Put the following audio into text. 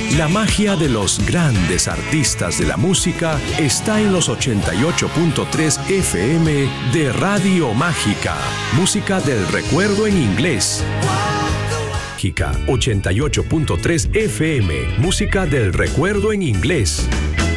La magia de los grandes artistas de la música está en los 88.3 FM de Radio Mágica. Música del recuerdo en inglés. Mágica 88.3 FM. Música del recuerdo en inglés.